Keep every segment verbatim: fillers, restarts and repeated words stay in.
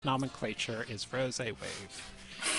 nomenclature is Rose Wave.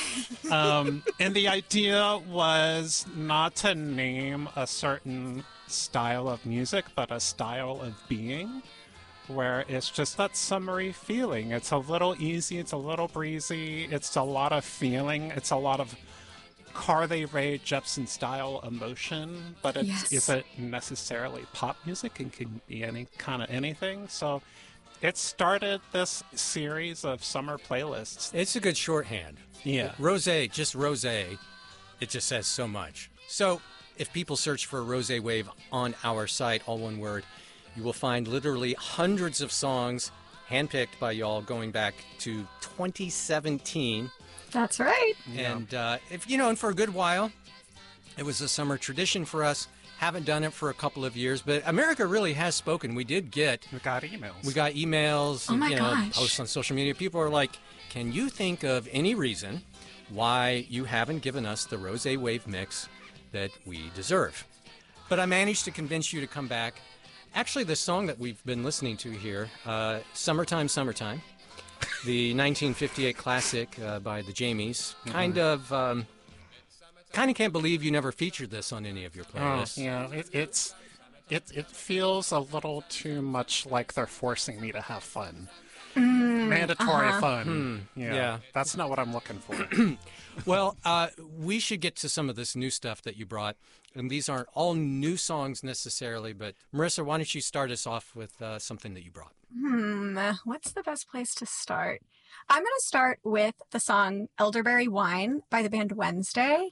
Um, and the idea was not to name a certain style of music, but a style of being, where it's just that summery feeling. It's a little easy, it's a little breezy, it's a lot of feeling, it's a lot of Carly Rae Jepsen style emotion, but it Yes. isn't necessarily pop music and can be any kind of anything. So it started this series of summer playlists. It's a good shorthand. Yeah. Rosé, just rosé, it just says so much. So if people search for Rosé Wave on our site, all one word, you will find literally hundreds of songs handpicked by y'all going back to twenty seventeen. That's right. And uh, if you know, and for a good while, it was a summer tradition for us. Haven't done it for a couple of years, but America really has spoken. We did get We got emails. we got emails, Oh my you know, gosh. posts on social media. People are like, "Can you think of any reason why you haven't given us the Rosé Wave mix that we deserve?" But I managed to convince you to come back. Actually, the song that we've been listening to here, uh, "Summertime, Summertime," the nineteen fifty-eight classic uh, by the Jamies, kind of, um, kind of can't believe you never featured this on any of your Oh, playlists. yeah, it, it's it it feels a little too much like they're forcing me to have fun. Mandatory fun. Yeah, yeah. that's not what I'm looking for. Well, uh, we should get to some of this new stuff that you brought. And these aren't all new songs necessarily, but Marissa, why don't you start us off with uh, something that you brought? Hmm, what's the best place to start? I'm going to start with the song Elderberry Wine by the band Wednesday.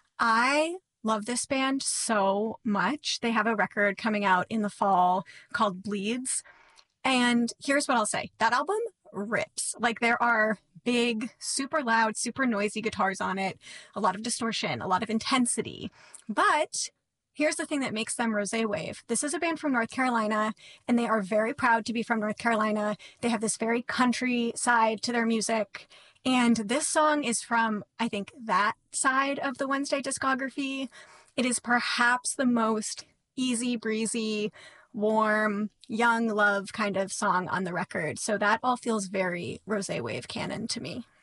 I love this band so much. They have a record coming out in the fall called Bleeds. And here's what I'll say. That album rips. Like, there are big, super loud, super noisy guitars on it, a lot of distortion, a lot of intensity. But here's the thing that makes them Rosé Wave. This is a band from North Carolina, and they are very proud to be from North Carolina. They have this very country side to their music. And this song is from, I think, that side of the Wednesday discography. It is perhaps the most easy breezy, warm, young love kind of song on the record. So that all feels very Rosé Wave canon to me.